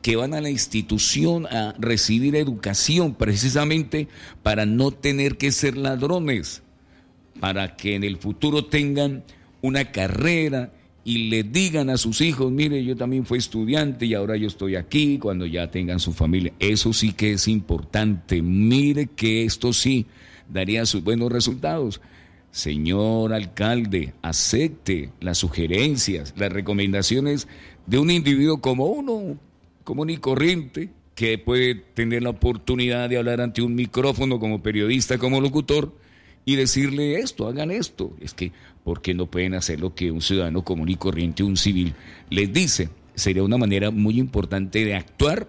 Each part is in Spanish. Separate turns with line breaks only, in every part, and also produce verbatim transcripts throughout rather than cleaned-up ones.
que van a la institución a recibir educación precisamente para no tener que ser ladrones, para que en el futuro tengan una carrera y le digan a sus hijos, mire, yo también fui estudiante y ahora yo estoy aquí, cuando ya tengan su familia. Eso sí que es importante. Mire que esto sí daría sus buenos resultados. Señor alcalde, acepte las sugerencias, las recomendaciones de un individuo como uno, común y corriente, que puede tener la oportunidad de hablar ante un micrófono como periodista, como locutor, y decirle esto, hagan esto. Es que, ¿por qué no pueden hacer lo que un ciudadano común y corriente, un civil, les dice? Sería una manera muy importante de actuar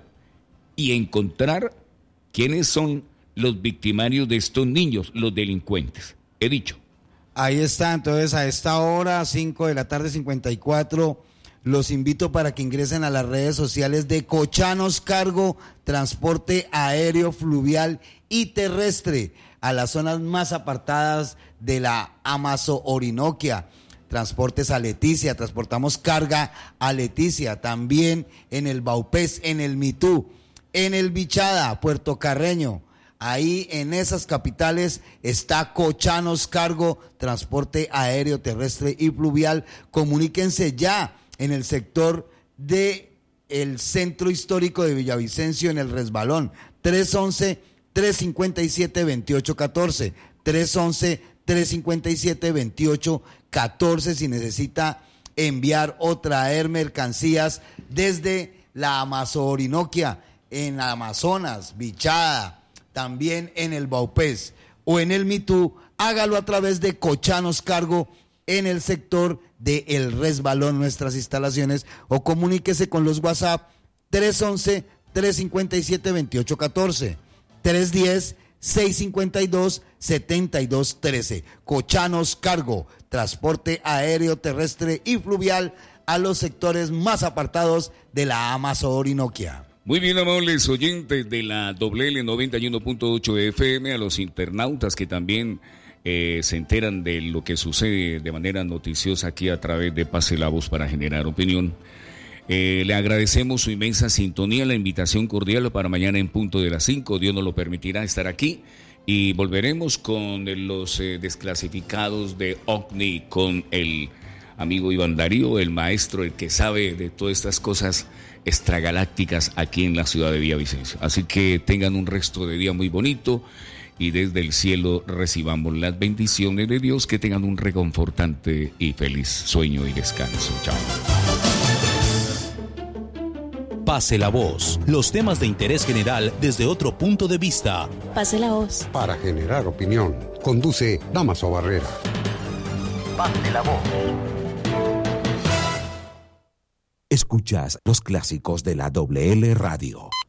y encontrar quiénes son los victimarios de estos niños, los delincuentes. He dicho.
Ahí está, entonces a esta hora, cinco de la tarde, cincuenta y cuatro, los invito para que ingresen a las redes sociales de Cochanos Cargo, transporte aéreo, fluvial y terrestre, a las zonas más apartadas de la Amazo-Orinoquia. Transportes a Leticia, transportamos carga a Leticia, también en el Baupés, en el Mitú, en el Bichada, Puerto Carreño. Ahí en esas capitales está Cochanos Cargo, transporte aéreo, terrestre y fluvial. Comuníquense ya en el sector de el Centro Histórico de Villavicencio, en el Resbalón, tres once, tres cincuenta y siete, veintiocho catorce, tres once, tres cincuenta y siete, veintiocho catorce, si necesita enviar o traer mercancías desde la Amazo-Orinoquia, en Amazonas, Bichada, también en el Baupés o en el Mitú, hágalo a través de Cochanos Cargo en el sector de El Resbalón, nuestras instalaciones, o comuníquese con los WhatsApp tres once, tres cincuenta y siete, veintiocho catorce, tres diez, seis cincuenta y dos, setenta y dos trece. Cochanos Cargo, transporte aéreo, terrestre y fluvial a los sectores más apartados de la Amazo-Orinoquia.
Muy bien, amables oyentes de la doble ele noventa y uno punto ocho F M, a los internautas que también eh, se enteran de lo que sucede de manera noticiosa aquí a través de Pase la Voz para generar opinión. Eh, le agradecemos su inmensa sintonía, la invitación cordial para mañana en punto de las cinco. Dios nos lo permitirá estar aquí y volveremos con los eh, desclasificados de O V N I, con el amigo Iván Darío, el maestro, el que sabe de todas estas cosas extragalácticas aquí en la ciudad de Villavicencio. Así que tengan un resto de día muy bonito y desde el cielo recibamos las bendiciones de Dios. Que tengan un reconfortante y feliz sueño y descanso. Chao.
Pase la voz. Los temas de interés general desde otro punto de vista.
Pase la voz.
Para generar opinión. Conduce Damaso Barrera.
Pase la voz.
Escuchas los clásicos de la doble ele Radio.